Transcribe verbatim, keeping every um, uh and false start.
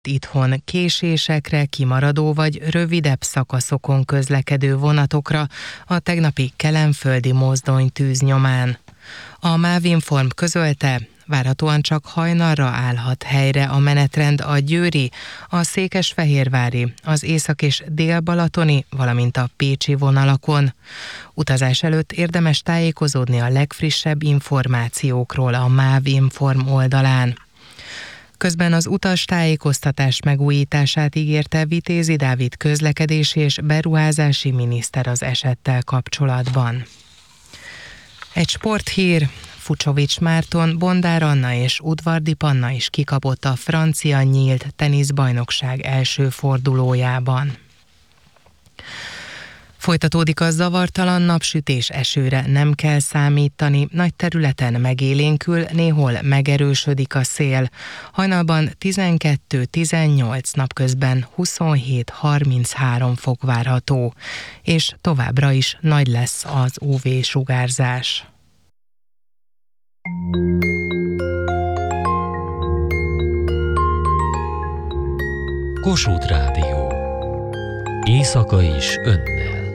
Itthon késésekre, kimaradó vagy rövidebb szakaszokon közlekedő vonatokra a tegnapi kelenföldi mozdonytűz nyomán. A Mávinform közölte, várhatóan csak hajnalra állhat helyre a menetrend a győri, a székesfehérvári, az észak- és dél-balatoni, valamint a pécsi vonalakon. Utazás előtt érdemes tájékozódni a legfrissebb információkról a Mávinform oldalán. Közben az utas tájékoztatás megújítását ígérte Vitézi Dávid közlekedési és beruházási miniszter az esettel kapcsolatban. Egy sporthír: Fucsovics Márton, Bondár Anna és Udvardi Panna is kikapott a francia nyílt teniszbajnokság első fordulójában. Folytatódik a zavartalan napsütés, esőre nem kell számítani, nagy területen megélénkül, néhol megerősödik a szél. Hajnalban tizenkettő-tizennyolc, napközben huszonhét-harminchárom fok várható, és továbbra is nagy lesz az ú vé-sugárzás. Kossuth Rádió. Éjszaka is önnel.